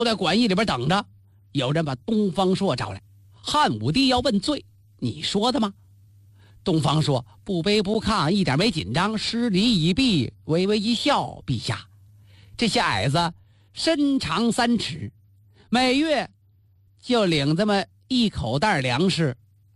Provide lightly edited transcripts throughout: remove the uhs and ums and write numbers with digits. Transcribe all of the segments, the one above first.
都在馆驿里边等着。有人把东方朔找来，汉武帝要问罪，你说的吗？东方朔不卑不亢，一点没紧张，施礼已毕，微微一笑，陛下，这些矮子身长3尺，每月就领这么一口袋粮食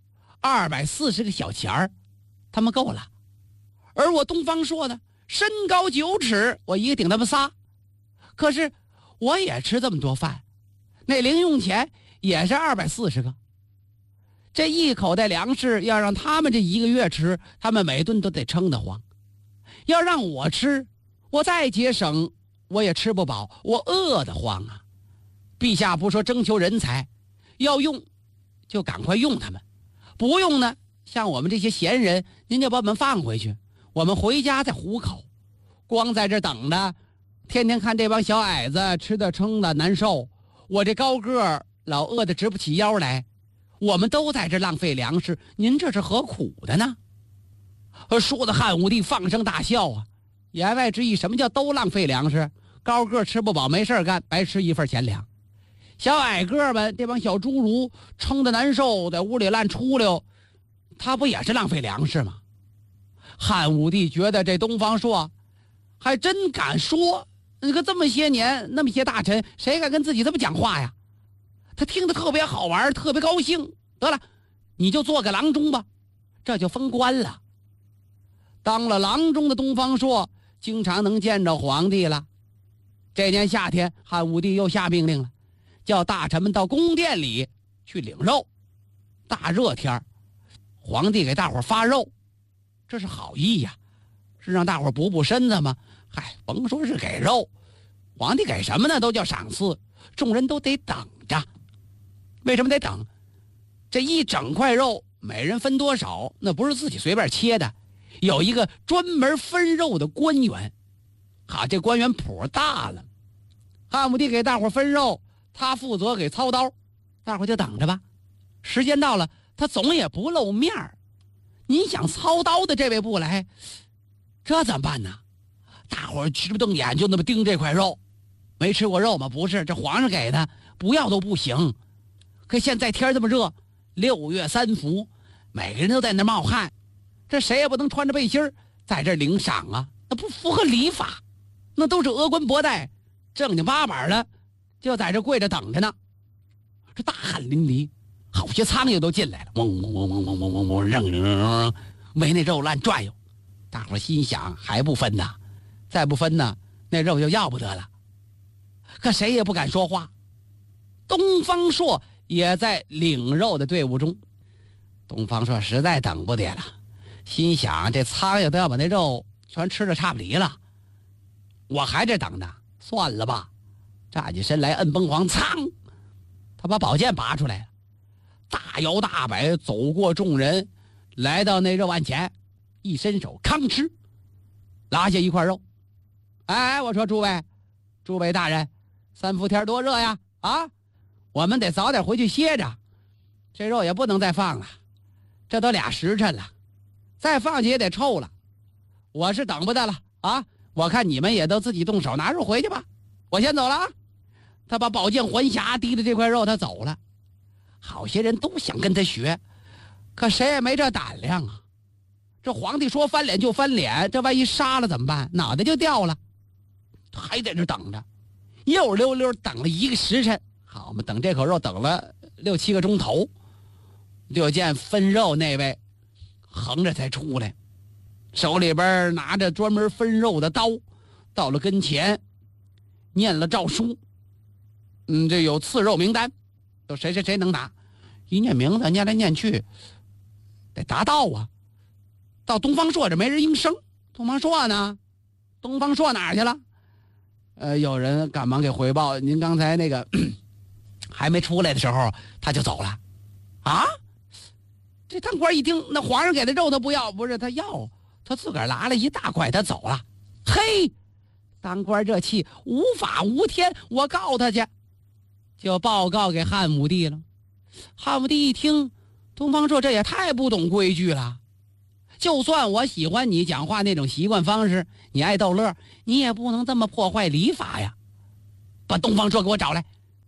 ，240个小钱儿，他们够了。而我东方朔呢，身高9尺，我一个顶他们仨，可是我也吃这么多饭，那零用钱也是240个。这一口袋粮食要让他们这1个月吃，他们每顿都得撑得慌。要让我吃，我再节省我也吃不饱，我饿得慌啊。陛下不说征求人才，要用就赶快用他们，不用呢，像我们这些闲人，您就把我们放回去，我们回家再糊口。光在这等着，天天看这帮小矮子吃的撑的难受，我这高个儿老饿得直不起腰来，我们都在这浪费粮食，您这是何苦的呢？说的汉武帝放声大笑啊，言外之意什么叫都浪费粮食？高个吃不饱没事干，白吃一份钱粮。小矮个们这帮小侏儒撑得难受，在屋里乱出溜，他不也是浪费粮食吗？汉武帝觉得这东方朔还真敢说，你看这么些年那么些大臣，谁敢跟自己这么讲话呀？他听得特别好玩，特别高兴。得了，你就做个郎中吧，这就封官了。当了郎中的东方朔经常能见着皇帝了。这年夏天，汉武帝又下命令了，叫大臣们到宫殿里去领肉。大热天，皇帝给大伙发肉，这是好意呀，是让大伙补身子吗？嗨，甭说是给肉，皇帝给什么呢？都叫赏赐，众人都得等着。为什么得等？这一整块肉每人分多少，那不是自己随便切的，有一个专门分肉的官员。好，这官员谱大了。汉武帝给大伙分肉，他负责给操刀，大伙就等着吧。时间到了，他总也不露面儿。你想操刀的这位不来，这怎么办呢？大伙直不瞪眼就那么盯这块肉。没吃过肉吗？不是，这皇上给的，不要都不行。可现在天这么热，6月3伏，每个人都在那冒汗，这谁也不能穿着背心在这领赏啊，那不符合礼法。那都是峨冠博带，正经八百的，就在这跪着等着呢。这大汗淋漓，好些苍蝇都进来了，嗡嗡嗡嗡嗡嗡嗡嗡，扔围那肉乱转悠。大伙心想，还不分呢？再不分呢，那肉就要不得了。可谁也不敢说话。东方朔也在领肉的队伍中。东方朔实在等不得了，心想这苍蝇都要把那肉全吃的差不离了，我还这等着，算了吧。站起身来，摁崩簧，噌，他把宝剑拔出来了，大摇大摆走过众人，来到那肉案前，一伸手，吭哧拉下一块肉。哎，我说诸位大人，3伏天多热呀！啊，我们得早点回去歇着，这肉也不能再放了，这都2时辰了，再放去也得臭了。我是等不得了啊！我看你们也都自己动手拿肉回去吧，我先走了啊！他把宝剑还匣，提着这块肉他走了。好些人都想跟他学，可谁也没这胆量啊！这皇帝说翻脸就翻脸，这万一杀了怎么办？脑袋就掉了。还在这等着，又溜溜等了1个时辰。好嘛，等这口肉等了6、7个钟头，就见分肉那位横着才出来，手里边拿着专门分肉的刀，到了跟前念了诏书。这有赐肉名单，有谁能拿。一念名字，念来念去得达到啊。到东方朔这没人应声，东方朔呢？东方朔哪儿去了？有人赶忙给回报，您刚才那个还没出来的时候他就走了。啊，这当官一听，那皇上给的肉他不要，不是他要，他自个儿拿了一大块他走了。嘿，当官这气无法无天，我告他去，就报告给汉武帝了。汉武帝一听，东方朔这也太不懂规矩了，就算我喜欢你讲话那种习惯方式，你爱逗乐，你也不能这么破坏礼法呀。把东方朔给我找来，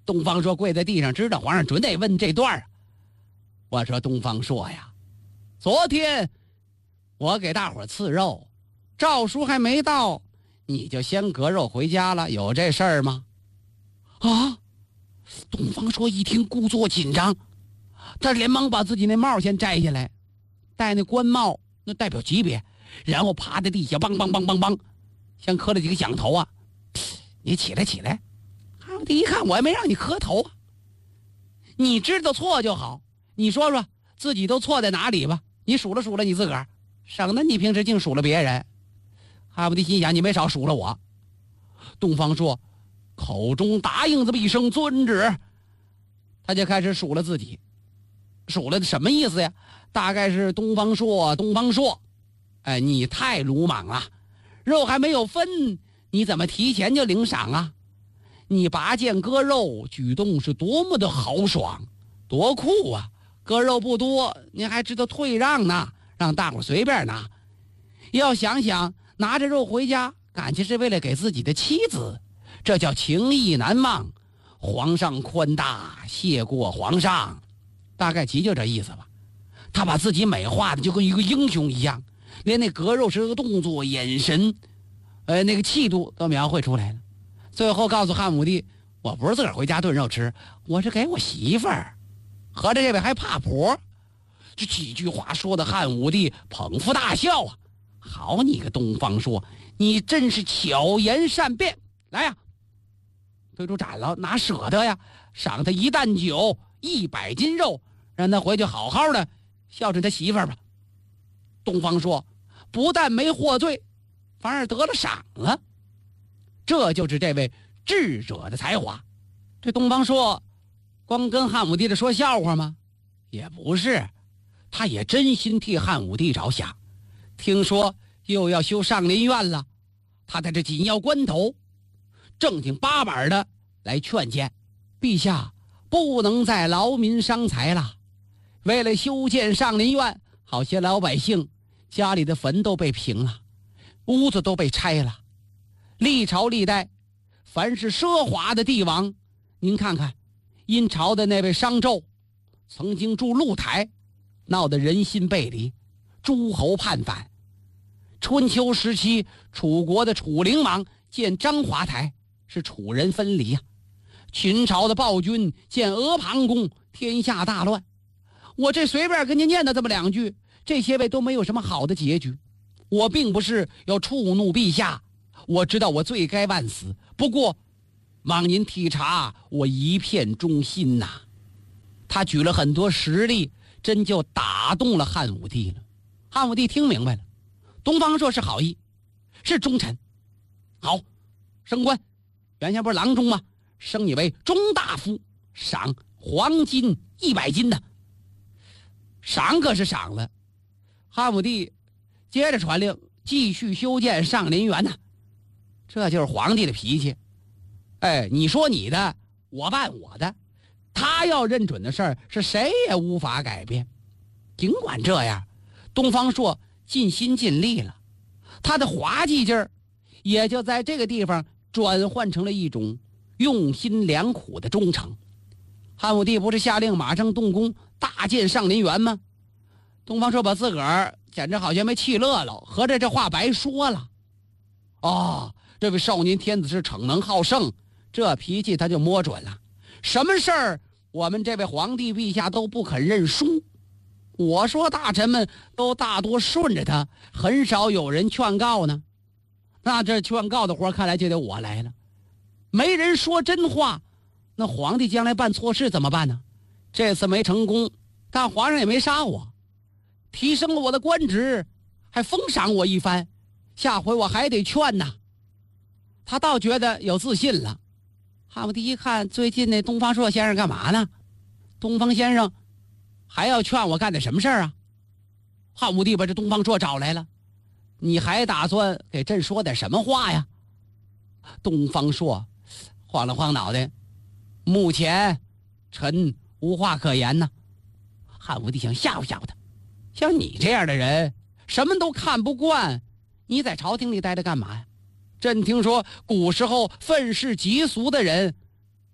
东方朔跪在地上，知道皇上准得问这段啊。我说东方朔呀，昨天我给大伙赐肉，诏书还没到，你就先割肉回家了，有这事儿吗？啊！东方朔一听，故作紧张，他连忙把自己那帽先摘下来，戴那官帽，那代表级别，然后趴在地下，梆梆梆梆梆，先磕了几个响头啊！你起来起来！汉武帝一看，我也没让你磕头啊，你知道错就好。你说说自己都错在哪里吧？你数了数了你自个儿，省得你平时净数了别人。汉武帝心想，你没少数了我。东方朔口中答应这么一声遵旨，他就开始数了自己。数了什么意思呀？大概是东方朔，哎，你太鲁莽了，肉还没有分，你怎么提前就领赏啊？你拔剑割肉举动是多么的豪爽，多酷啊！割肉不多，你还知道退让呢，让大伙随便拿。要想想拿着肉回家，感情是为了给自己的妻子，这叫情义难忘。皇上宽大，谢过皇上，大概其就这意思吧。他把自己美化的就跟一个英雄一样，连那割肉时的动作、眼神，那个气度都描绘出来了。最后告诉汉武帝，我不是自个儿回家炖肉吃，我是给我媳妇儿。合着这位还怕婆，这几句话说的汉武帝捧腹大笑啊！好你个东方朔，你真是巧言善辩！来呀，推出斩了，哪舍得呀？赏他1担酒，100斤肉，让他回去好好的孝顺他媳妇儿吧。东方朔不但没获罪，反而得了赏了。这就是这位智者的才华。这东方朔光跟汉武帝这说笑话吗？也不是，他也真心替汉武帝着想。听说又要修上林苑了，他在这紧要关头正经八百的来劝谏，陛下不能再劳民伤财了。为了修建上林苑，好些老百姓家里的坟都被平了，屋子都被拆了。历朝历代凡是奢华的帝王，您看看殷朝的那位商纣曾经筑露台，闹得人心背离，诸侯叛反。春秋时期楚国的楚灵王建章华台，是楚人分离啊。秦朝的暴君建阿房宫，天下大乱。我这随便跟您念的这么2句，这些位都没有什么好的结局。我并不是要触怒陛下，我知道我罪该万死，不过望您体察我一片忠心呐。他举了很多实例，真就打动了汉武帝了。汉武帝听明白了，东方朔是好意，是忠臣。好，升官，原先不是郎中吗？升你为中大夫，赏黄金100斤的。赏可是赏了，汉武帝接着传令，继续修建上林园呐。这就是皇帝的脾气。哎，你说你的，我办我的，他要认准的事儿，是谁也无法改变。尽管这样，东方朔尽心尽力了，他的滑稽劲儿也就在这个地方转换成了一种用心良苦的忠诚。汉武帝不是下令马上动工大建上林园吗？东方朔把自个儿简直好像没气乐了，合着这话白说了。哦，这位少年天子是逞能好胜，这脾气他就摸准了。什么事儿我们这位皇帝陛下都不肯认输。我说大臣们都大多顺着他，很少有人劝告呢。那这劝告的活看来就得我来了。没人说真话，那皇帝将来办错事怎么办呢？这次没成功，但皇上也没杀我，提升了我的官职，还封赏我一番，下回我还得劝呐。他倒觉得有自信了。汉武帝一看，最近那东方朔先生干嘛呢？东方先生还要劝我干点什么事儿啊？汉武帝把这东方朔找来了，你还打算给朕说点什么话呀？东方朔晃了晃脑袋，目前臣无话可言呢。汉武帝想吓唬吓唬他，像你这样的人什么都看不惯，你在朝廷里待着干嘛呀？朕听说古时候愤世嫉俗的人